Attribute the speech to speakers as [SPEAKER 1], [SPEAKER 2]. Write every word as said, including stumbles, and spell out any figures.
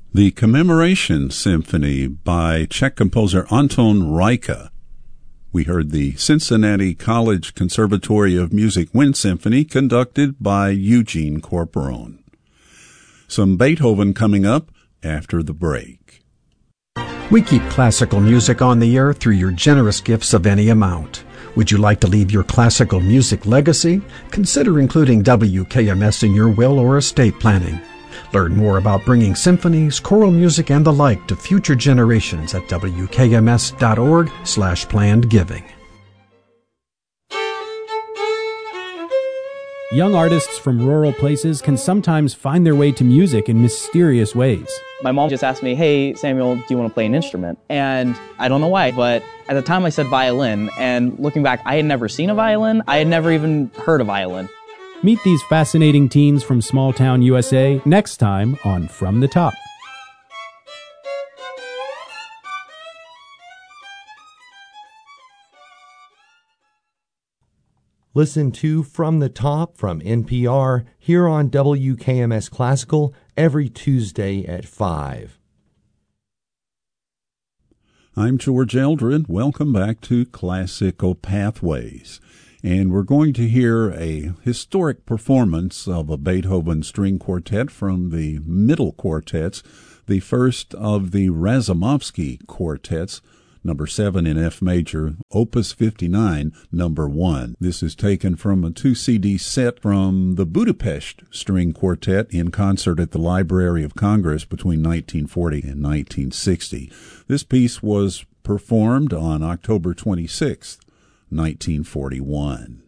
[SPEAKER 1] The Commemoration Symphony by Czech composer Anton Reicha. We heard the Cincinnati College Conservatory of Music Wind Symphony conducted by Eugene Corporon. Some Beethoven coming up after the break.
[SPEAKER 2] We keep classical music on the air through your generous gifts of any amount. Would you like to leave your classical music legacy? Consider including W K M S in your will or estate planning. Learn more about bringing symphonies, choral music, and the like to future generations at W K M S dot org slash planned giving.
[SPEAKER 3] Young artists from rural places can sometimes find their way to music in mysterious ways.
[SPEAKER 4] My mom just asked me, hey, Samuel, do you want to play an instrument? And I don't know why, but at the time I said violin, and looking back, I had never seen a violin. I had never even heard a violin.
[SPEAKER 3] Meet these fascinating teens from small-town U S A next time on From the Top.
[SPEAKER 5] Listen to From the Top from N P R here on W K M S Classical every Tuesday at five.
[SPEAKER 1] I'm George Eldred. Welcome back to Classical Pathways. And we're going to hear a historic performance of a Beethoven string quartet from the Middle Quartets, the first of the Razumovsky quartets, number seven in F major, Opus fifty-nine, number one. This is taken from a two C D set from the Budapest String Quartet in concert at the Library of Congress between nineteen forty and nineteen sixty. This piece was performed on October twenty-sixth, nineteen forty-one.